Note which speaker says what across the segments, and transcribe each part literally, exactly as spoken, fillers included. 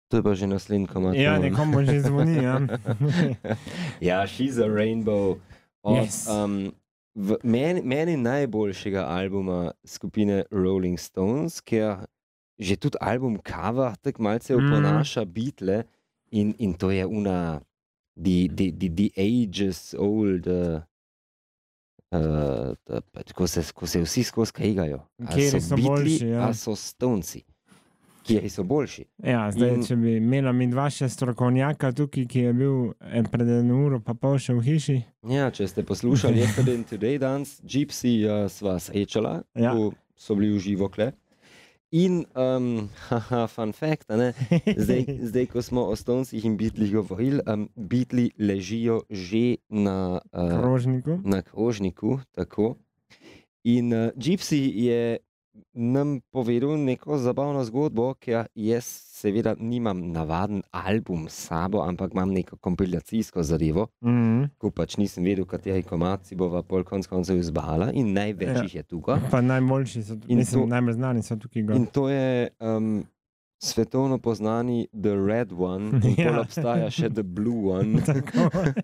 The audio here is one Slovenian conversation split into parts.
Speaker 1: To je pa že naslednji komad.
Speaker 2: Ja, nekomu že zvoni, ja.
Speaker 1: Ja, She's a Rainbow. Od,
Speaker 2: Yes.
Speaker 1: um, v, meni, meni najboljšega albuma skupine Rolling Stones, ker že tudi album cover tako malce oponaša mm. Beatle in, in to je una the, the, the, the ages old uh, uh, da, ko, se, ko se vsi skozi kajgajo.
Speaker 2: Kjeri so boljši, ja.
Speaker 1: A so Stonesi. Kjeri so boljši.
Speaker 2: Ja, zdaj,
Speaker 1: In-
Speaker 2: če bi imela mi dva še strokovnjaka tukaj, ki je bil eh, pred eno uro pa pol še v hiši.
Speaker 1: Ja, če ste poslušali Yesterday and Today danes, Gypsy uh, sva srečala,
Speaker 2: Ja.
Speaker 1: ko so bili v živo kle. In, um, haha, fun fact, a ne? Zdaj, zdaj, ko smo o Stonesih in Beatlih govorili, um, Beatli ležijo že na, uh,
Speaker 2: Krožniku.
Speaker 1: na krožniku, tako. In uh, Gypsy je nam povedal neko zabavno zgodbo, ker jaz seveda nimam navaden album s sabo, ampak imam neko kompilacijsko zadevo,
Speaker 2: Mhm.
Speaker 1: ko pač nisem vedel, kateri komad si bova pol konc koncev izbala in največ
Speaker 2: Ja.
Speaker 1: jih je tukaj.
Speaker 2: Pa najboljši so,
Speaker 1: In
Speaker 2: mislim,
Speaker 1: to-
Speaker 2: najbolj znani so tukaj gor.
Speaker 1: In to je um, svetovno poznani The Red One in
Speaker 2: Ja.
Speaker 1: pol obstaja še The Blue One,
Speaker 2: Tako.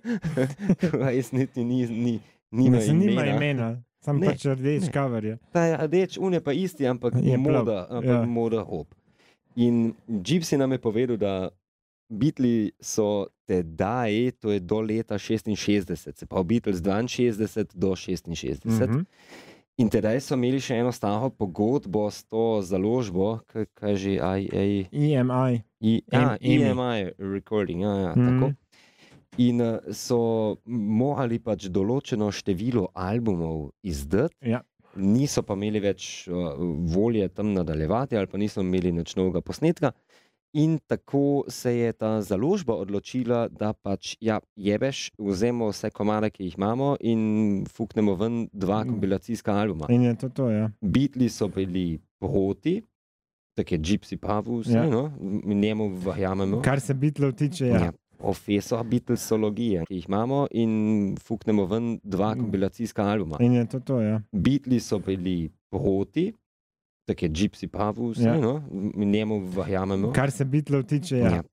Speaker 1: ko res niti ni, ni, nima
Speaker 2: Mislim, nima
Speaker 1: imena.
Speaker 2: imena. Sam
Speaker 1: Ne,
Speaker 2: pač rdeč
Speaker 1: ne.
Speaker 2: cover je.
Speaker 1: Ta je rdeč, un je pa isti, ampak
Speaker 2: Je
Speaker 1: je
Speaker 2: plav,
Speaker 1: moda, ampak
Speaker 2: ja.
Speaker 1: ja. moda hop. In Gypsy nam je povedal, da Beatli so tedaj, to je do leta šestinšestdeset, se pravi Beatles dvainšestdeset do šestinšestdeset.
Speaker 2: Mhm.
Speaker 1: In tedaj so imeli še eno staro pogodbo s to založbo, kaj, kaj že, I, I,
Speaker 2: E M I.
Speaker 1: I, a,
Speaker 2: Em-
Speaker 1: E M I recording, ja, ja,
Speaker 2: Mhm.
Speaker 1: tako. In uh, so morali pač določeno število albumov izdati,
Speaker 2: Ja.
Speaker 1: niso pa imeli več uh, volje tam nadaljevati, ali pa niso imeli nič novega posnetka. In tako se je ta založba odločila, da pač, ja, jebeš, vzemo vse komade, ki jih imamo in fuknemo ven dva
Speaker 2: Mm.
Speaker 1: kompilacijska albuma.
Speaker 2: In je to to, ja.
Speaker 1: Beatli so bili proti, tako je Gypsy Pavu, vse,
Speaker 2: Ja.
Speaker 1: no, njemu verjamemo.
Speaker 2: Kar se Beatlov tiče, ja.
Speaker 1: Ja, profesor Beatlesologije, ki jih imamo in fuknemo ven dva
Speaker 2: Mm.
Speaker 1: kompilacijska albuma.
Speaker 2: In je to to, ja.
Speaker 1: Beatli so bili proti, tako je Gypsy Pavu, vse,
Speaker 2: Ja.
Speaker 1: no, njemu verjamemo.
Speaker 2: Kar se Beatlov tiče, ja.
Speaker 1: Ja,